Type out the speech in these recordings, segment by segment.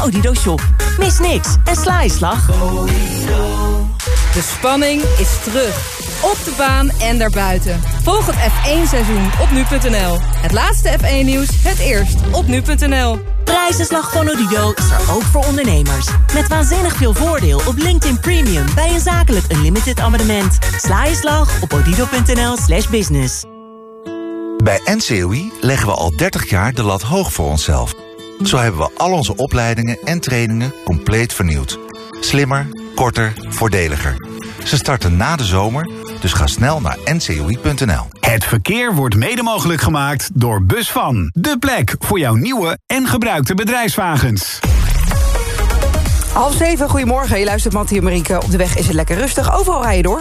Odido Shop. Mis niks en sla je slag. De spanning is terug. Op de baan en daarbuiten. Volg het F1-seizoen op nu.nl. Het laatste F1-nieuws, het eerst op nu.nl. Prijzenslag van Odido is er ook voor ondernemers. Met waanzinnig veel voordeel op LinkedIn Premium bij een zakelijk unlimited abonnement. Sla je slag op odido.nl/business. Bij NCOI leggen we al 30 jaar de lat hoog voor onszelf. Zo hebben we al onze opleidingen en trainingen compleet vernieuwd. Slimmer, korter, voordeliger. Ze starten na de zomer, dus ga snel naar ncoi.nl. Het verkeer wordt mede mogelijk gemaakt door Busvan. De plek voor jouw nieuwe en gebruikte bedrijfswagens. 6:30, goedemorgen. Je luistert Mattie en Marieke. Op de weg is het lekker rustig. Overal rij je door.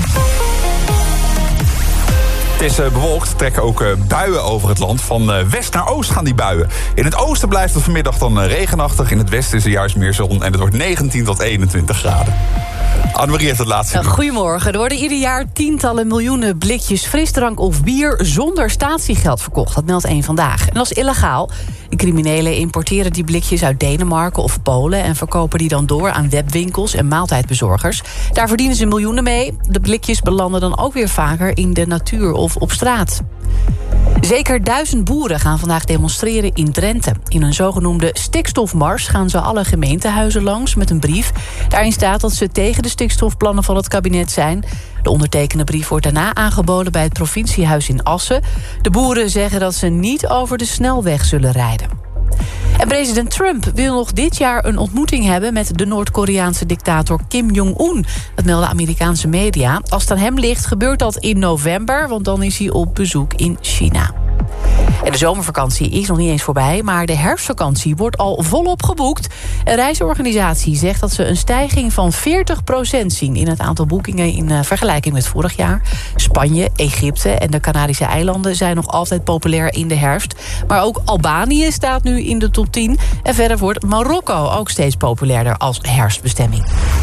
Het is bewolkt, trekken ook buien over het land. Van west naar oost gaan die buien. In het oosten blijft het vanmiddag dan regenachtig. In het westen is er juist meer zon en het wordt 19 tot 21 graden. Annemarie heeft het laatste. Goedemorgen. Er worden ieder jaar tientallen miljoenen blikjes frisdrank of bier zonder statiegeld verkocht. Dat meldt Eén Vandaag. En dat is illegaal. De criminelen importeren die blikjes uit Denemarken of Polen en verkopen die dan door aan webwinkels en maaltijdbezorgers. Daar verdienen ze miljoenen mee. De blikjes belanden dan ook weer vaker in de natuur of op straat. Zeker 1000 boeren gaan vandaag demonstreren in Drenthe. In een zogenoemde stikstofmars gaan ze alle gemeentehuizen langs met een brief. Daarin staat dat ze tegen de stikstofplannen van het kabinet zijn. De ondertekende brief wordt daarna aangeboden bij het provinciehuis in Assen. De boeren zeggen dat ze niet over de snelweg zullen rijden. En president Trump wil nog dit jaar een ontmoeting hebben met de Noord-Koreaanse dictator Kim Jong-un. Dat melden Amerikaanse media. Als het aan hem ligt, gebeurt dat in november, want dan is hij op bezoek in China. En de zomervakantie is nog niet eens voorbij, maar de herfstvakantie wordt al volop geboekt. Een reisorganisatie zegt dat ze een stijging van 40% zien in het aantal boekingen in vergelijking met vorig jaar. Spanje, Egypte en de Canarische eilanden zijn nog altijd populair in de herfst. Maar ook Albanië staat nu in de top 10. En verder wordt Marokko ook steeds populairder als herfstbestemming.